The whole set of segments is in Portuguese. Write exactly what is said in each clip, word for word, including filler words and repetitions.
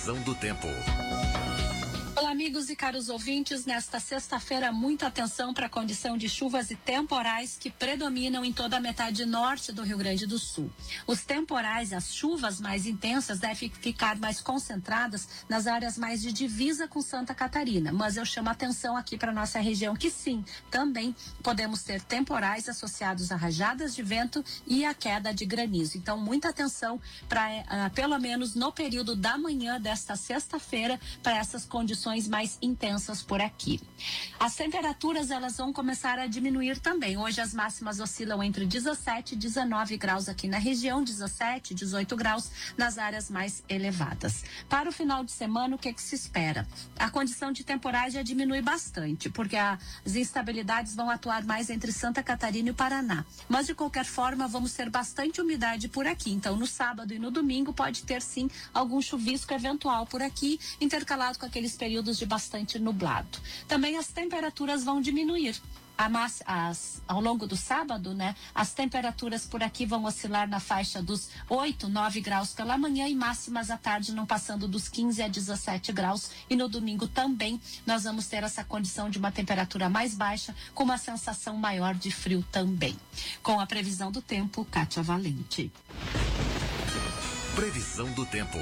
Previsão do tempo. Olá, amigos e caros ouvintes. Nesta sexta-feira, muita atenção para a condição de chuvas e temporais que predominam em toda a metade norte do Rio Grande do Sul. Os temporais, as chuvas mais intensas, devem ficar mais concentradas nas áreas mais de divisa com Santa Catarina. Mas eu chamo a atenção aqui para nossa região que sim, também podemos ter temporais associados a rajadas de vento e a queda de granizo. Então, muita atenção para, uh, pelo menos no período da manhã desta sexta-feira, para essas condições mais intensas por aqui. As temperaturas, elas vão começar a diminuir também. Hoje as máximas oscilam entre dezessete e dezenove graus aqui na região, dezessete, dezoito graus nas áreas mais elevadas. Para o final de semana, o que, que se espera? A condição de temporais já diminui bastante, porque a, as instabilidades vão atuar mais entre Santa Catarina e o Paraná. Mas de qualquer forma, vamos ter bastante umidade por aqui. Então, no sábado e no domingo pode ter sim algum chuvisco eventual por aqui, intercalado com aqueles períodos de bastante nublado. Também as temperaturas vão diminuir. A massa, as, ao longo do sábado, né, as temperaturas por aqui vão oscilar na faixa dos oito, nove graus pela manhã e máximas à tarde não passando dos quinze a dezessete graus. E no domingo também nós vamos ter essa condição de uma temperatura mais baixa com uma sensação maior de frio também. Com a previsão do tempo, Kátia Valente. Previsão do tempo.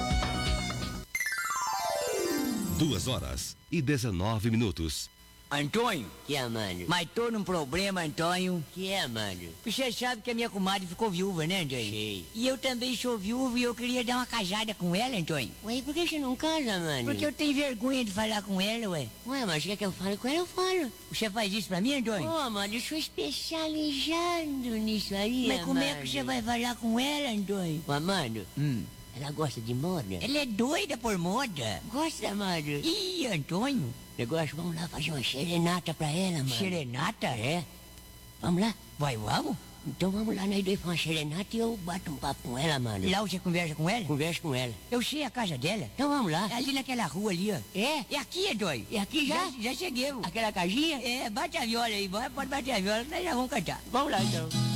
Duas horas e dezenove minutos. Antônio? Que é, mano? Mas tô num problema, Antônio. Que é, mano? Você sabe que a minha comadre ficou viúva, né, Antônio? Sei. E eu também sou viúvo e eu queria dar uma casada com ela, Antônio. Ué, por que você não casa, mano? Porque eu tenho vergonha de falar com ela, ué. Ué, mas quer que eu fale com ela, eu falo. Você faz isso pra mim, Antônio? Ô, oh, mano, eu sou especializado nisso aí, Mas como mano. é que você vai falar com ela, Antônio? Ué, mano, Hum. ela gosta de moda? Ela é doida por moda. Gosta, mano? Ih, Antônio. Negócio, vamos lá fazer uma serenata pra ela, mano. Serenata? É. Vamos lá? Vai, vamos? Então vamos lá, nós dois pra uma serenata e eu bato um papo com ela, mano. Lá você conversa com ela? Conversa com ela. Eu sei a casa dela. Então vamos lá. É ali naquela rua ali, ó. É? É aqui, Antônio. É aqui já? Já, já cheguei. Aquela casinha? É, bate a viola aí, bora, pode bater a viola, nós já vamos cantar. Vamos lá, então.